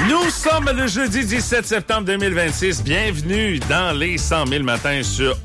Nous sommes le jeudi 17 septembre 2026. Bienvenue dans les 100 000 matins sur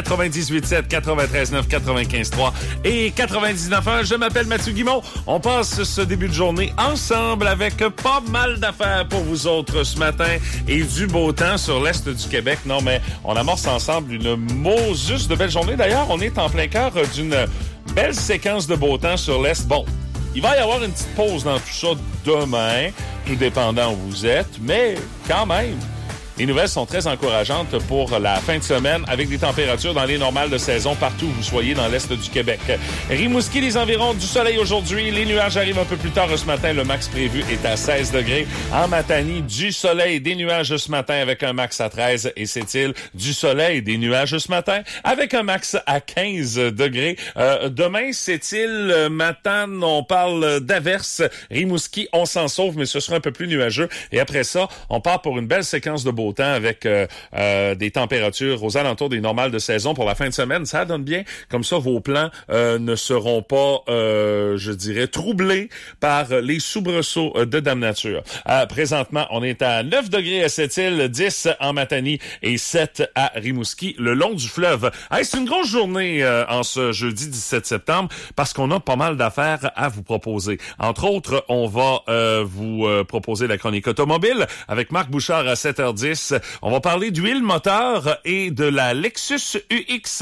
98.7, 93.9, 95.3 et 99.1. Je m'appelle Mathieu Guimond. On passe ce début de journée ensemble avec pas mal d'affaires pour vous autres ce matin et du beau temps sur l'Est du Québec. Non, mais on amorce ensemble une Moses de belle journée. D'ailleurs, on est en plein cœur d'une belle séquence de beau temps sur l'Est. Bon, il va y avoir une petite pause dans tout ça demain, tout dépendant où vous êtes, mais quand même, les nouvelles sont très encourageantes pour la fin de semaine avec des températures dans les normales de saison partout où vous soyez dans l'Est du Québec. Rimouski, les environs, du soleil aujourd'hui. Les nuages arrivent un peu plus tard ce matin. Le max prévu est à 16 degrés. En Matanie, du soleil, des nuages ce matin avec un max à 13. Et Sept-Îles, du soleil, des nuages ce matin avec un max à 15 degrés. Demain, Sept-Îles, Matane, on parle d'averses. Rimouski, on s'en sauve, mais ce sera un peu plus nuageux. Et après ça, on part pour une belle séquence de beau temps avec des températures aux alentours des normales de saison pour la fin de semaine. Ça donne bien. Comme ça, vos plans ne seront pas, je dirais, troublés par les soubresauts de Dame Nature. Présentement, on est à 9 degrés à Sept-Îles, 10 en Matanie et 7 à Rimouski, le long du fleuve. Hey, c'est une grosse journée en ce jeudi 17 septembre parce qu'on a pas mal d'affaires à vous proposer. Entre autres, on va vous proposer la chronique automobile avec Marc Bouchard à 7h10. On va parler d'huile moteur et de la Lexus UX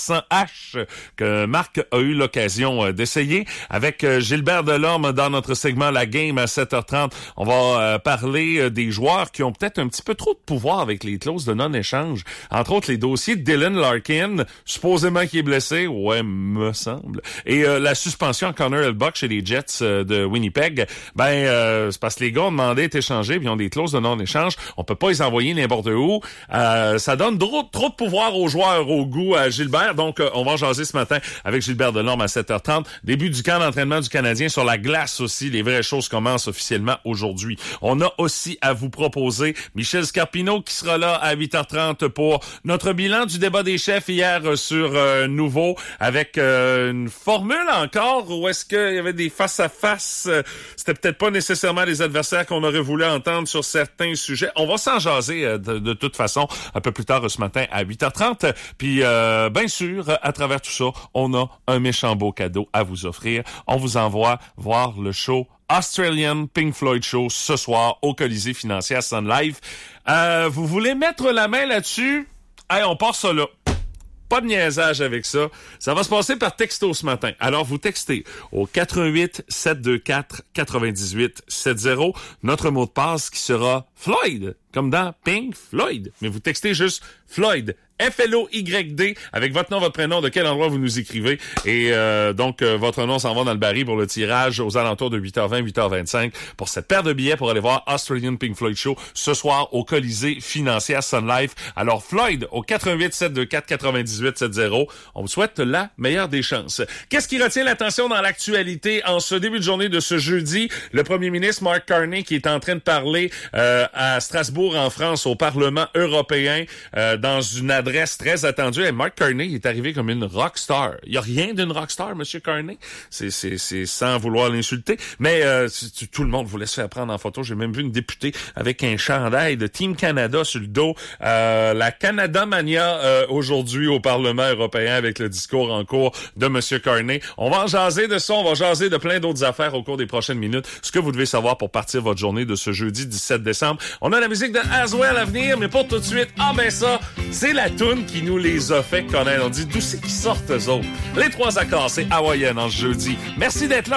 300H que Marc a eu l'occasion d'essayer. Avec Gilbert Delorme dans notre segment La Game à 7h30, on va parler des joueurs qui ont peut-être un petit peu trop de pouvoir avec les clauses de non-échange. Entre autres, les dossiers de Dylan Larkin, supposément qui est blessé, ouais, me semble. Et la suspension à Connor Hellebuyck chez les Jets de Winnipeg, c'est parce que les gars ont demandé d'être échangés puis ils ont des clauses de non-échange. On peut pas les envoyer n'importe où. Ça donne trop de pouvoir aux joueurs au goût à Gilbert. Donc, on va en jaser ce matin avec Gilbert Delorme à 7h30. Début du camp d'entraînement du Canadien sur la glace aussi. Les vraies choses commencent officiellement aujourd'hui. On a aussi à vous proposer Michel Scarpino qui sera là à 8h30 pour notre bilan du débat des chefs hier sur Nouveau avec une formule encore où est-ce qu'il y avait des face-à-face. C'était peut-être pas nécessairement les adversaires qu'on aurait voulu entendre sur certains sujets. On va s'en jaser de toute façon un peu plus tard ce matin à 8h30. Puis bien sûr, à travers tout ça, on a un méchant beau cadeau à vous offrir. On vous envoie voir le show Australian Pink Floyd Show ce soir au Colisée Financière Sun Life. Vous voulez mettre la main là-dessus? Hey, on part ça là. Pas de niaisage avec ça. Ça va se passer par texto ce matin. Alors, vous textez au 88 724 98 70 notre mot de passe qui sera Floyd, comme dans Pink Floyd. Mais vous textez juste Floyd, F-L-O-Y-D, avec votre nom, votre prénom, de quel endroit vous nous écrivez. Et donc, votre nom s'en va dans le baril pour le tirage aux alentours de 8h20, 8h25 pour cette paire de billets pour aller voir Australian Pink Floyd Show ce soir au Colisée Financière Sun Life. Alors, Floyd, au 88 724 98 70, on vous souhaite la meilleure des chances. Qu'est-ce qui retient l'attention dans l'actualité en ce début de journée de ce jeudi? Le premier ministre Mark Carney qui est en train de parler à Strasbourg, en France, au Parlement européen, dans une adresse très attendue. Et Mark Carney est arrivé comme une rockstar. Il n'y a rien d'une rockstar, Monsieur Carney. C'est sans vouloir l'insulter. Mais tout le monde voulait se faire prendre en photo. J'ai même vu une députée avec un chandail de Team Canada sur le dos. La Canada Mania aujourd'hui au Parlement européen avec le discours en cours de Monsieur Carney. On va en jaser de ça. On va jaser de plein d'autres affaires au cours des prochaines minutes. Ce que vous devez savoir pour partir votre journée de ce jeudi 17 décembre. On a la musique de Aswell à venir, mais pour tout de suite, ça, c'est la toune qui nous les a fait connaître. On dit d'où c'est qu'ils sortent eux autres. Les trois accords, c'est hawaïenne en ce jeudi. Merci d'être là.